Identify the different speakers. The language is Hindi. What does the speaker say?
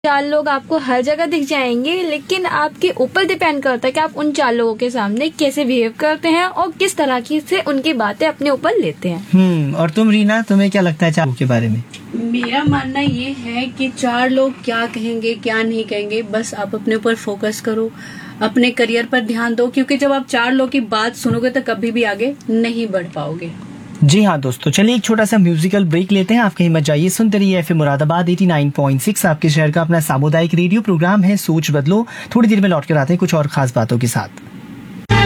Speaker 1: चार लोग आपको हर जगह दिख जाएंगे, लेकिन आपके ऊपर डिपेंड करता है कि आप उन चार लोगों के सामने कैसे बिहेव करते हैं और किस तरह की से उनकी बातें अपने ऊपर लेते हैं।
Speaker 2: और तुम रीना, तुम्हें क्या लगता है चार लोगों के बारे में?
Speaker 3: मेरा मानना ये है कि चार लोग क्या कहेंगे क्या नहीं कहेंगे, बस आप अपने ऊपर फोकस करो, अपने करियर पर ध्यान दो, क्योंकि जब आप चार लोग की बात सुनोगे तो कभी भी आगे नहीं बढ़ पाओगे।
Speaker 2: जी हाँ दोस्तों, चलिए एक छोटा सा म्यूजिकल ब्रेक लेते हैं। आप कहीं मत जाइए, सुनते रहिए एफएम मुरादाबाद 89.6, आपके शहर का अपना सामुदायिक रेडियो प्रोग्राम है सोच बदलो। थोड़ी देर में लौट कर आते हैं कुछ और खास बातों के साथ।